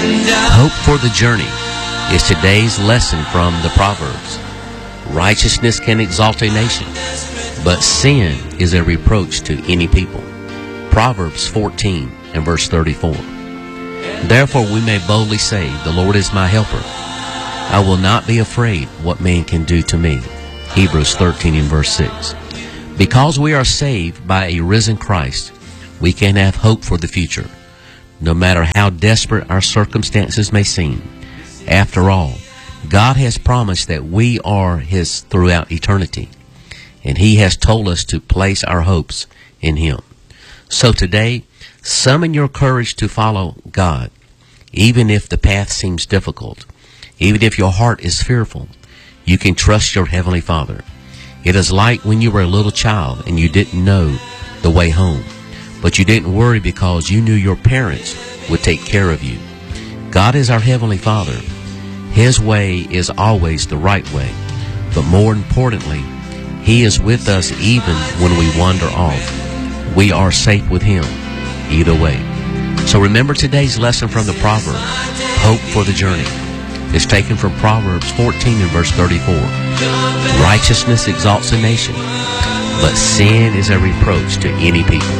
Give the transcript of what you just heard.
Hope for the journey is today's lesson from the Proverbs. Righteousness can exalt a nation, but sin is a reproach to any people. Proverbs 14 and verse 34. Therefore we may boldly say, the Lord is my helper. I will not be afraid what man can do to me. Hebrews 13 and verse 6. Because we are saved by a risen Christ, we can have hope for the future. No matter how desperate our circumstances may seem, after all, God has promised that we are His throughout eternity, and He has told us to place our hopes in Him. So today, summon your courage to follow God, even if the path seems difficult, even if your heart is fearful. You can trust your Heavenly Father. It is like when you were a little child and you didn't know the way home, but you didn't worry because you knew your parents would take care of you. God is our Heavenly Father. His way is always the right way, but more importantly, He is with us even when we wander off. We are safe with Him either way. So remember today's lesson from the Proverbs. Hope for the journey. It's taken from Proverbs 14 and verse 34. Righteousness exalts a nation, but sin is a reproach to any people.